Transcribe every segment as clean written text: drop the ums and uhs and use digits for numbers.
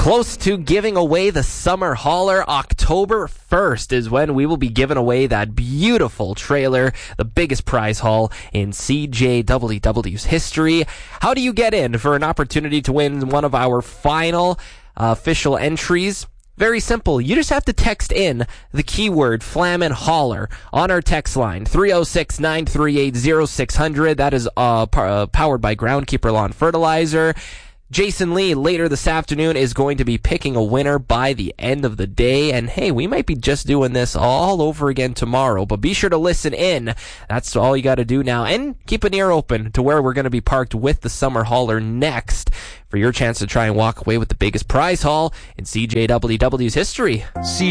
Close to giving away the Summer Hauler. October 1st is when we will be giving away that beautiful trailer, the biggest prize haul in CJWW's history. How do you get in for an opportunity to win one of our final official entries? Very simple. You just have to text in the keyword Flamin' Hauler on our text line, 306-938-0600. That is powered by Groundkeeper Lawn Fertilizer. Jason Lee later this afternoon is going to be picking a winner by the end of the day. And hey, we might be just doing this all over again tomorrow, but be sure to listen in. That's all you got to do now. And keep an ear open to where we're going to be parked with the Summer Hauler next for your chance to try and walk away with the biggest prize haul in CJWW's history.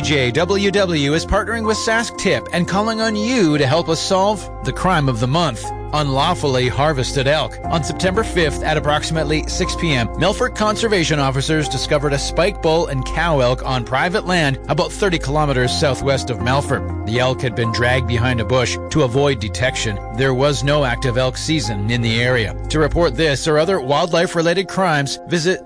CJWW is partnering with Sask Tip and calling on you to help us solve the crime of the month: unlawfully harvested elk. On September 5th at approximately 6 p.m., Milford conservation officers discovered a spike bull and cow elk on private land about 30 kilometers southwest of Milford. The elk had been dragged behind a bush to avoid detection. There was no active elk season in the area. To report this or other wildlife-related crimes, visit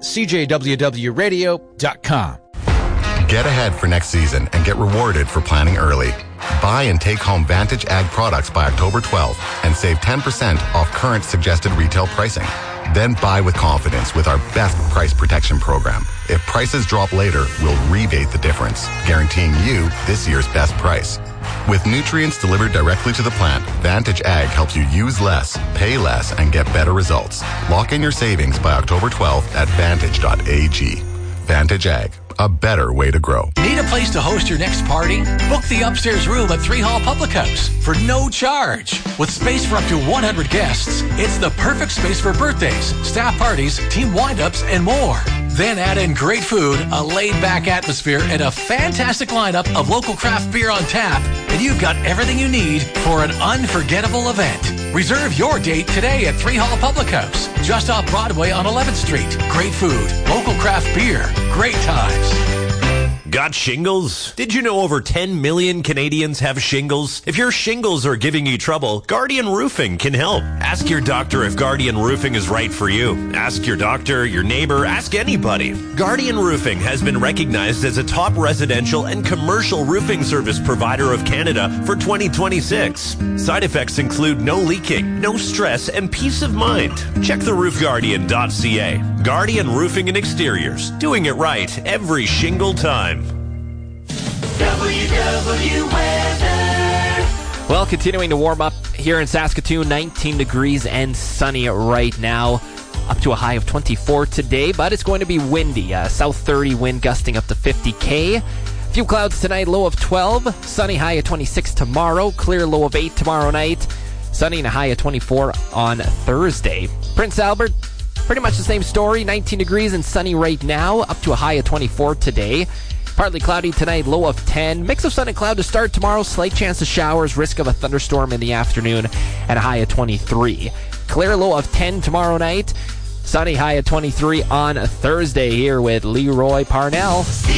CJWWRadio.com. Get ahead for next season and get rewarded for planning early. Buy and take home Vantage Ag products by October 12th and save 10% off current suggested retail pricing. Then buy with confidence with our best price protection program. If prices drop later, we'll rebate the difference, guaranteeing you this year's best price. With nutrients delivered directly to the plant, Vantage Ag helps you use less, pay less, and get better results. Lock in your savings by October 12th at vantage.ag. Vantage Ag, a better way to grow. Need a place to host your next party? Book the upstairs room at 3 Hall Public House for no charge. With space for up to 100 guests, it's the perfect space for birthdays, staff parties, team wind-ups, and more. Then add in great food, a laid-back atmosphere, and a fantastic lineup of local craft beer on tap, and you've got everything you need for an unforgettable event. Reserve your date today at 3 Hall Public House, just off Broadway on 11th Street. Great food, local craft beer, great times. Got shingles? Did you know over 10 million Canadians have shingles? If your shingles are giving you trouble, Guardian Roofing can help. Ask your doctor if Guardian Roofing is right for you. Ask your doctor, your neighbor, ask anybody. Guardian Roofing has been recognized as a top residential and commercial roofing service provider of Canada for 2026. Side effects include no leaking, no stress, and peace of mind. Check theroofguardian.ca. Guardian Roofing and Exteriors, doing it right every shingle time. WW weather. Well, continuing to warm up here in Saskatoon, 19 degrees and sunny right now. Up to a high of 24 today, but it's going to be windy. South 30 wind gusting up to 50 km. Few clouds tonight, low of 12. Sunny, high of 26 tomorrow. Clear, low of 8 tomorrow night. Sunny and a high of 24 on Thursday. Prince Albert, pretty much the same story. 19 degrees and sunny right now. Up to a high of 24 today. Partly cloudy tonight, low of 10. Mix of sun and cloud to start tomorrow. Slight chance of showers, risk of a thunderstorm in the afternoon, and a high of 23. Clear, low of 10 tomorrow night. Sunny, high of 23 on Thursday here with Leroy Parnell.